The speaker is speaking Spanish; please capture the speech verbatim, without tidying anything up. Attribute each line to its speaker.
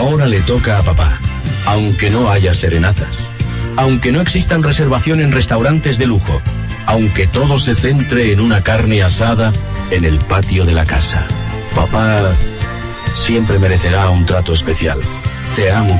Speaker 1: Ahora le toca a papá, aunque no haya serenatas, aunque no existan reservación en restaurantes de lujo, aunque todo se centre en una carne asada en el patio de la casa. Papá siempre merecerá un trato especial. Te amo.